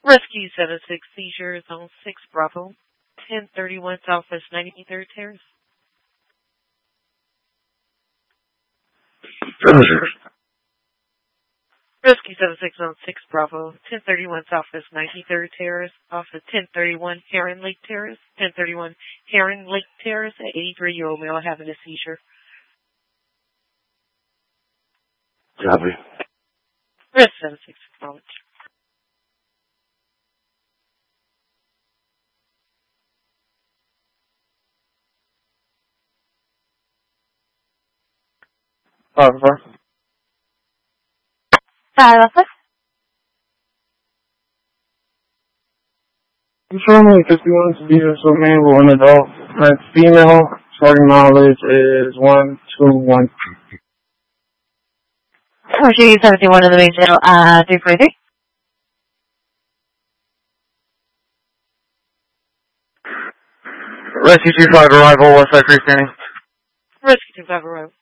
Rescue 76 seizure zone 6 Bravo, 1031 Southwest 93rd Terrace. Rescue 76 zone 6 Bravo, 1031 Southwest 93rd Terrace, off of 1031 Heron Lake Terrace, 1031 Heron Lake Terrace, an 83-year-old male having a seizure. Copy. Rescue 76 acknowledge. Officer. Officer. You showing me 51 to be a male or an adult. That's female. Starting knowledge is 121. Rescue 71 in the main channel, 343. Rescue 25 arrival, Westside Freestanding. Rescue 25 arrival.